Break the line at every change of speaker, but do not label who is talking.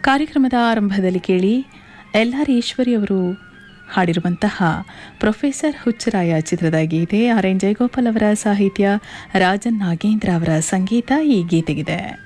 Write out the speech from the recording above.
ಕಾರ್ಯಕ್ರಮದ ಆರಂಭದಲ್ಲಿ ಕೇಳಿ ಎಲ್.ಆರ್. ಈಶ್ವರಿ ಅವರು ಹಾಡಿರುವಂತಹ ಪ್ರೊಫೆಸರ್ ಹುಚ್ಚರಾಯ ಚಿತ್ರದ ಗೀತೆ. ಆರ್.ಎನ್. ಜಯಗೋಪಾಲ್ ಅವರ ಸಾಹಿತ್ಯ, ರಾಜನ್ ನಾಗೇಂದ್ರ ಅವರ ಸಂಗೀತ ಈ ಗೀತೆಗಿದೆ.